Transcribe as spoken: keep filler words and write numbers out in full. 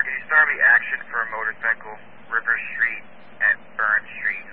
can you start me action for a motorcycle, River Street and Burn Street?